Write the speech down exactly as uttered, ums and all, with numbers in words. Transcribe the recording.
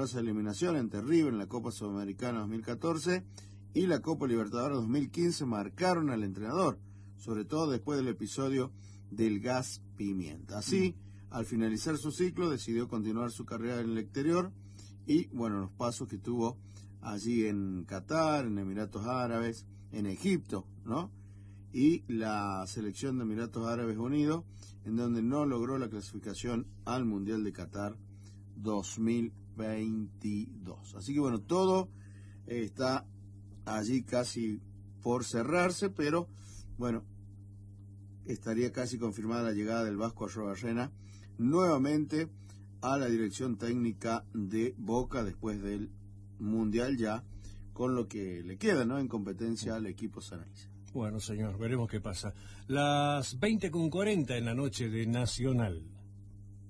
dolorosa eliminación ante River en la Copa Sudamericana dos mil catorce y la Copa Libertadores dos mil quince marcaron al entrenador, sobre todo después del episodio del gas pimienta. Así, mm. al finalizar su ciclo, decidió continuar su carrera en el exterior y, bueno, los pasos que tuvo allí en Qatar, en Emiratos Árabes, en Egipto, ¿no? Y la selección de Emiratos Árabes Unidos, en donde no logró la clasificación al Mundial de Qatar dos mil veintidós. Así que bueno, todo eh, está allí casi por cerrarse, pero bueno, estaría casi confirmada la llegada del Vasco Arrobarrena nuevamente a la dirección técnica de Boca después del Mundial, ya con lo que le queda, ¿no?, en competencia al equipo Sanelucense. Bueno, señor, veremos qué pasa. Las veinte con cuarenta en la noche de Nacional.